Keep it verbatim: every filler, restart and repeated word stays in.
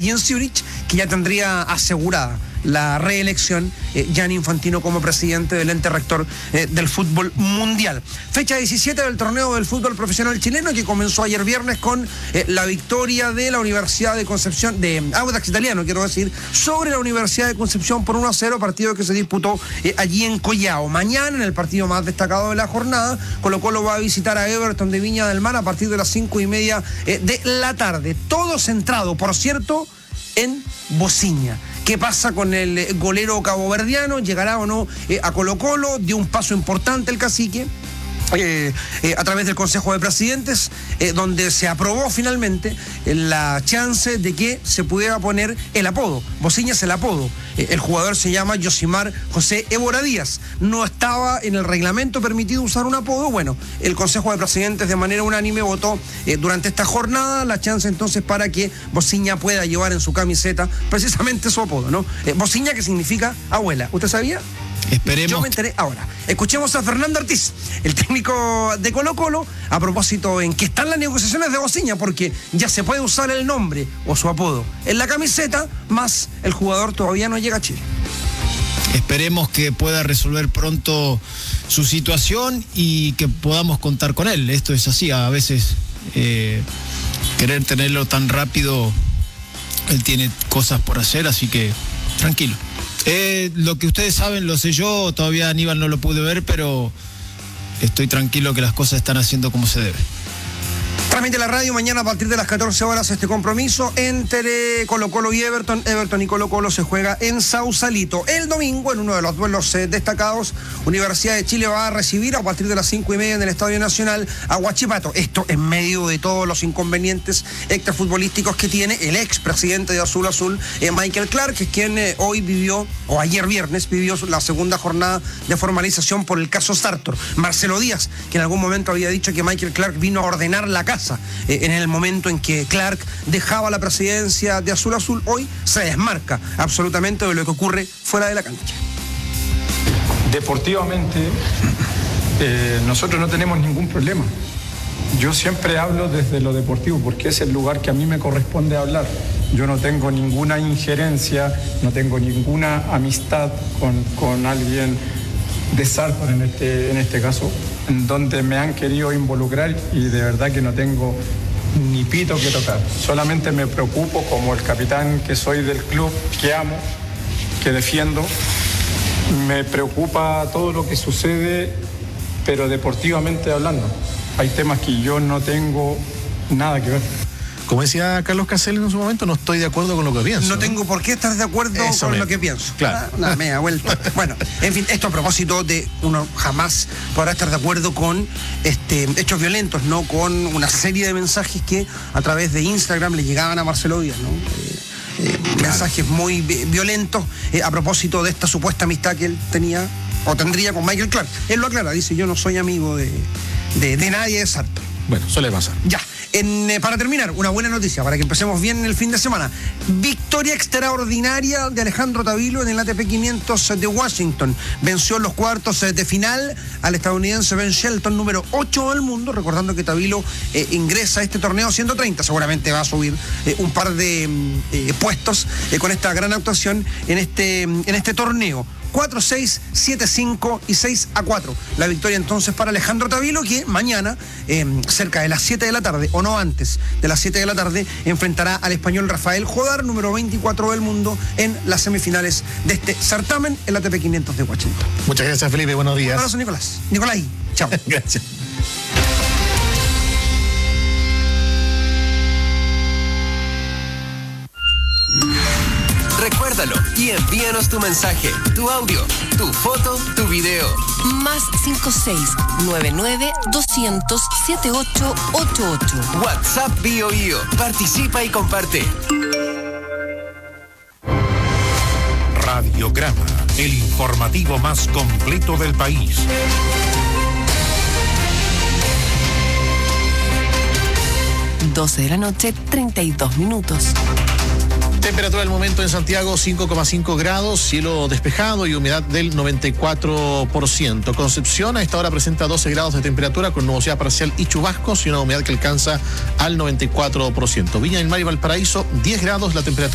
Jens Zurich, que ya tendría asegurada la reelección, eh, Gianni Infantino como presidente del ente rector eh, del fútbol mundial. Fecha diecisiete del torneo del fútbol profesional chileno, que comenzó ayer viernes con eh, la victoria de la Universidad de Concepción, de Audax Italiano, quiero decir, sobre la Universidad de Concepción por uno a cero, partido que se disputó eh, allí en Collao. Mañana, en el partido más destacado de la jornada, Colo Colo va a visitar a Everton de Viña del Mar a partir de las cinco y media eh, de la tarde. Todo centrado, por cierto, en Bociña. ¿Qué pasa con el golero caboverdiano? ¿Llegará o no eh, a Colo Colo? Dio un paso importante el cacique eh, eh, a través del Consejo de Presidentes, eh, donde se aprobó finalmente eh, la chance de que se pudiera poner el apodo. Bociña es el apodo. Eh, el jugador se llama Yosimar José Évora Díaz. No estaba en el reglamento permitido usar un apodo. Bueno, el Consejo de Presidentes de manera unánime votó eh, durante esta jornada la chance entonces para que Bociña pueda llevar en su camiseta precisamente su apodo, ¿no? Eh, Bociña, que significa abuela. ¿Usted sabía? Esperemos. Yo me enteré ahora. Escuchemos a Fernando Ortiz, el técnico de Colo Colo, a propósito en que están las negociaciones de Bociña, porque ya se puede usar el nombre o su apodo en la camiseta, más el jugador todavía no llega a Chile. Esperemos que pueda resolver pronto su situación y que podamos contar con él. Esto es así, a veces eh, querer tenerlo tan rápido, él tiene cosas por hacer, así que tranquilo. Eh, lo que ustedes saben lo sé yo, todavía Aníbal no lo pude ver, pero estoy tranquilo que las cosas están haciendo como se debe. Transmite la radio mañana a partir de las catorce horas este compromiso entre Colo Colo y Everton. Everton y Colo Colo se juega en Sausalito. El domingo, en uno de los duelos eh, destacados, Universidad de Chile va a recibir a partir de las cinco y media en el Estadio Nacional a Huachipato. Esto en medio de todos los inconvenientes extrafutbolísticos que tiene el ex presidente de Azul Azul, eh, Michael Clark, que es quien eh, hoy vivió, o ayer viernes, vivió la segunda jornada de formalización por el caso Sartor. Marcelo Díaz, que en algún momento había dicho que Michael Clark vino a ordenar la casa eh, en el momento en que Clark dejaba la presidencia de Azul Azul, hoy se desmarca absolutamente de lo que ocurre fuera de la cancha. Deportivamente, eh, nosotros no tenemos ningún problema. Yo siempre hablo desde lo deportivo porque es el lugar que a mí me corresponde hablar. Yo no tengo ninguna injerencia, no tengo ninguna amistad con, con alguien de Sartor en este, en este caso, en donde me han querido involucrar y de verdad que no tengo ni pito que tocar. Solamente me preocupo como el capitán que soy del club, que amo, que defiendo. Me preocupa todo lo que sucede, pero deportivamente hablando. Hay temas que yo no tengo nada que ver. Como decía Carlos Casel en su momento, no estoy de acuerdo con lo que pienso. No tengo por qué estar de acuerdo Eso con mismo. lo que pienso. Claro. Ah, nada, me ha vuelto. Bueno, en fin, esto a propósito de uno jamás podrá estar de acuerdo con este, hechos violentos, no con una serie de mensajes que a través de Instagram le llegaban a Marcelo Díaz, ¿no? Eh, eh, claro. Mensajes muy violentos eh, a propósito de esta supuesta amistad que él tenía o tendría con Michael Clark. Él lo aclara, dice: yo no soy amigo de, de, de nadie de Sartor. Bueno, suele pasar. Ya. En, eh, para terminar, una buena noticia para que empecemos bien el fin de semana. Victoria extraordinaria de Alejandro Tavilo en el A T P quinientos de Washington. Venció en los cuartos eh, de final al estadounidense Ben Shelton, número ocho del mundo. Recordando que Tavilo eh, ingresa a este torneo ciento treinta. Seguramente va a subir eh, un par de eh, puestos eh, con esta gran actuación en este, en este torneo. cuatro seis, siete cinco y seis a cuatro. La victoria entonces para Alejandro Tavilo, que mañana, eh, cerca de las siete de la tarde, o no antes de las siete de la tarde, enfrentará al español Rafael Jodar, número veinticuatro del mundo, en las semifinales de este certamen, el A T P quinientos de Washington. Muchas gracias, Felipe. Buenos días. Un abrazo, Nicolás. Nicolás, chao. Gracias. Recuérdalo y envíanos tu mensaje, tu audio, tu foto, tu video. Más cinco seis nueve nueve doscientos setenta y ocho ochenta y ocho. WhatsApp Bio Bio. Participa y comparte. Radiograma, el informativo más completo del país. doce de la noche, treinta y dos minutos. Temperatura del momento en Santiago, cinco coma cinco grados, cielo despejado y humedad del noventa y cuatro por ciento. Concepción a esta hora presenta doce grados de temperatura con nubosidad parcial y chubascos y una humedad que alcanza al noventa y cuatro por ciento. Viña del Mar y Valparaíso, diez grados la temperatura.